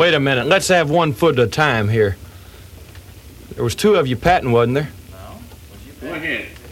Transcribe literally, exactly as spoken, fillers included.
Wait a minute. Let's have one foot at a time here. There was two of you patting, wasn't there? No. Was you patting? Go ahead.